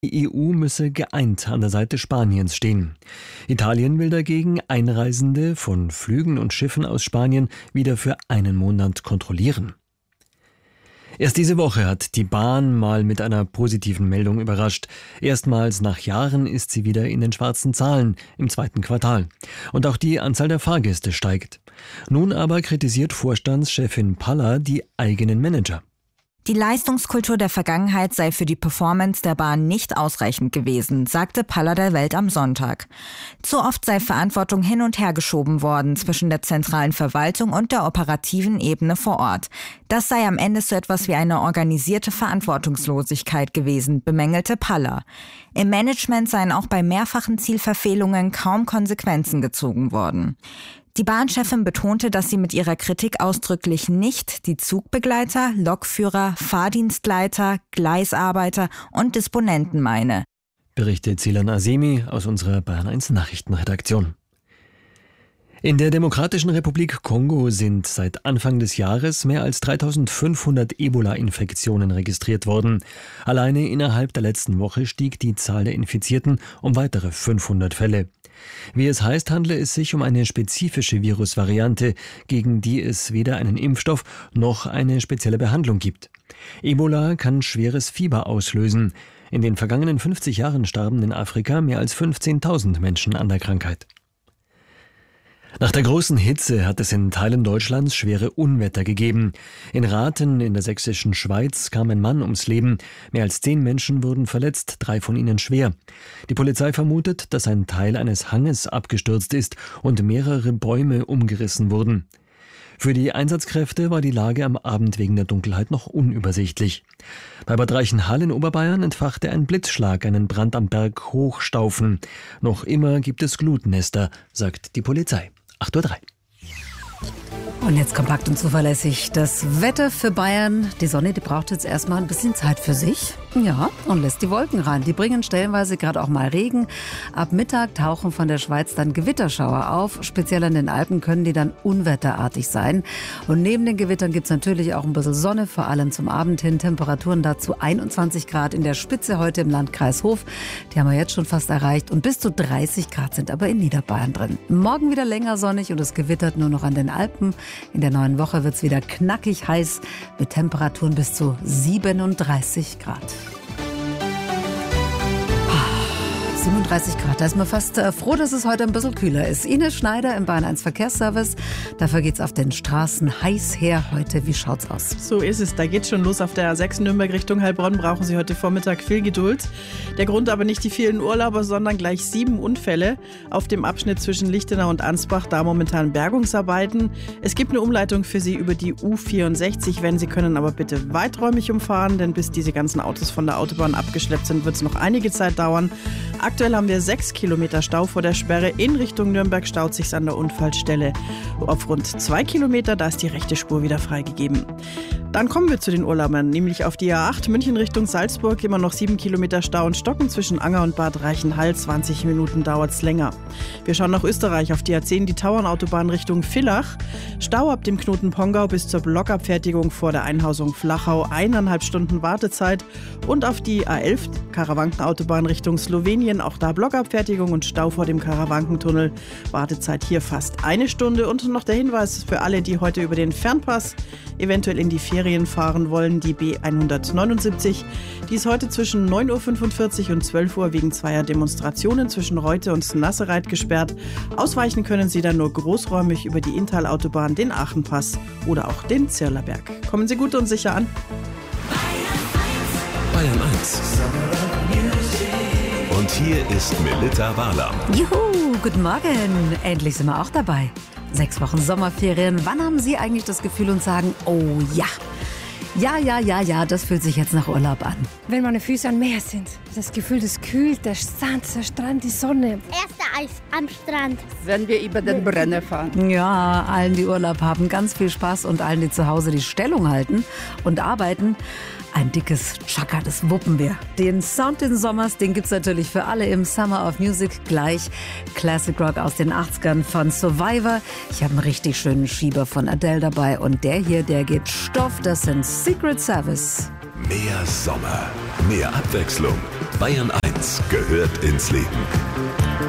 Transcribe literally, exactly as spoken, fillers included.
Die E U müsse geeint an der Seite Spaniens stehen. Italien will dagegen Einreisende von Flügen und Schiffen aus Spanien wieder für einen Monat kontrollieren. Erst diese Woche hat die Bahn mal mit einer positiven Meldung überrascht. Erstmals nach Jahren ist sie wieder in den schwarzen Zahlen im zweiten Quartal. Und auch die Anzahl der Fahrgäste steigt. Nun aber kritisiert Vorstandschefin Palla die eigenen Manager. Die Leistungskultur der Vergangenheit sei für die Performance der Bahn nicht ausreichend gewesen, sagte Palla der Welt am Sonntag. Zu oft sei Verantwortung hin und her geschoben worden zwischen der zentralen Verwaltung und der operativen Ebene vor Ort. Das sei am Ende so etwas wie eine organisierte Verantwortungslosigkeit gewesen, bemängelte Palla. Im Management seien auch bei mehrfachen Zielverfehlungen kaum Konsequenzen gezogen worden. Die Bahnchefin betonte, dass sie mit ihrer Kritik ausdrücklich nicht die Zugbegleiter, Lokführer, Fahrdienstleiter, Gleisarbeiter und Disponenten meine. Berichtet Zilan Azemi aus unserer Bayern eins Nachrichtenredaktion. In der Demokratischen Republik Kongo sind seit Anfang des Jahres mehr als dreitausendfünfhundert Ebola-Infektionen registriert worden. Alleine innerhalb der letzten Woche stieg die Zahl der Infizierten um weitere fünfhundert Fälle. Wie es heißt, handle es sich um eine spezifische Virusvariante, gegen die es weder einen Impfstoff noch eine spezielle Behandlung gibt. Ebola kann schweres Fieber auslösen. In den vergangenen fünfzig Jahren starben in Afrika mehr als fünfzehntausend Menschen an der Krankheit. Nach der großen Hitze hat es in Teilen Deutschlands schwere Unwetter gegeben. In Rathen in der sächsischen Schweiz kam ein Mann ums Leben. Mehr als zehn Menschen wurden verletzt, drei von ihnen schwer. Die Polizei vermutet, dass ein Teil eines Hanges abgestürzt ist und mehrere Bäume umgerissen wurden. Für die Einsatzkräfte war die Lage am Abend wegen der Dunkelheit noch unübersichtlich. Bei Bad Reichenhall in Oberbayern entfachte ein Blitzschlag einen Brand am Berg Hochstaufen. Noch immer gibt es Glutnester, sagt die Polizei. acht Uhr drei. Und jetzt kompakt und zuverlässig das Wetter für Bayern. Die Sonne, die braucht jetzt erstmal ein bisschen Zeit für sich. Ja, und lässt die Wolken rein. Die bringen stellenweise gerade auch mal Regen. Ab Mittag tauchen von der Schweiz dann Gewitterschauer auf. Speziell an den Alpen können die dann unwetterartig sein. Und neben den Gewittern gibt's natürlich auch ein bisschen Sonne, vor allem zum Abend hin. Temperaturen dazu einundzwanzig Grad in der Spitze heute im Landkreis Hof. Die haben wir jetzt schon fast erreicht. Und bis zu dreißig Grad sind aber in Niederbayern drin. Morgen wieder länger sonnig und es gewittert nur noch an den Alpen. In der neuen Woche wird's wieder knackig heiß mit Temperaturen bis zu siebenunddreißig Grad. siebenunddreißig Grad, da ist man fast äh, froh, dass es heute ein bisschen kühler ist. Ines Schneider im Bayern eins Verkehrsservice. Dafür geht's auf den Straßen heiß her heute. Wie schaut's aus? So ist es. Da geht's schon los auf der A sechs Nürnberg Richtung Heilbronn. Brauchen Sie heute Vormittag viel Geduld. Der Grund aber nicht die vielen Urlauber, sondern gleich sieben Unfälle auf dem Abschnitt zwischen Lichtenau und Ansbach. Da momentan Bergungsarbeiten. Es gibt eine Umleitung für Sie über die U vierundsechzig. Wenn Sie können, aber bitte weiträumig umfahren, denn bis diese ganzen Autos von der Autobahn abgeschleppt sind, wird's noch einige Zeit dauern. Aktuell haben wir sechs Kilometer Stau vor der Sperre. In Richtung Nürnberg staut sich's an der Unfallstelle auf rund zwei Kilometer. Da ist die rechte Spur wieder freigegeben. Dann kommen wir zu den Urlaubern, nämlich auf die A acht München Richtung Salzburg. Immer noch sieben Kilometer Stau und Stocken zwischen Anger und Bad Reichenhall. zwanzig Minuten dauert's länger. Wir schauen nach Österreich auf die A zehn, die Tauernautobahn Richtung Villach. Stau ab dem Knoten Pongau bis zur Blockabfertigung vor der Einhausung Flachau. Eineinhalb Stunden Wartezeit. Und auf die A elf Karawankenautobahn Richtung Slowenien. Auch da Blockabfertigung und Stau vor dem Karawankentunnel. Wartezeit hier fast eine Stunde. Und noch der Hinweis für alle, die heute über den Fernpass eventuell in die Ferien fahren wollen, die B hundertneunundsiebzig. Die ist heute zwischen neun Uhr fünfundvierzig und zwölf Uhr wegen zweier Demonstrationen zwischen Reute und Nassereit gesperrt. Ausweichen können Sie dann nur großräumig über die Inntal-Autobahn, den Aachenpass oder auch den Zirlerberg. Kommen Sie gut und sicher an. Bayern eins. Und hier ist Melitta Wahler. Juhu, guten Morgen. Endlich sind wir auch dabei. Sechs Wochen Sommerferien. Wann haben Sie eigentlich das Gefühl und sagen, oh ja, ja, ja, ja, ja, das fühlt sich jetzt nach Urlaub an? Wenn meine Füße am Meer sind. Das Gefühl, das kühlt, der Sand, der Strand, die Sonne. Erste Eis am Strand. Wenn wir über den Brenner fahren. Ja, allen, die Urlaub haben, ganz viel Spaß und allen, die zu Hause die Stellung halten und arbeiten. Ein dickes Chaka, das wuppen wir. Den Sound des Sommers, den gibt's natürlich für alle im Summer of Music gleich. Classic Rock aus den achtzigern von Survivor. Ich habe einen richtig schönen Schieber von Adele dabei und der hier, der geht Stoff. Das sind Secret Service. Mehr Sommer, mehr Abwechslung. Bayern eins gehört ins Leben.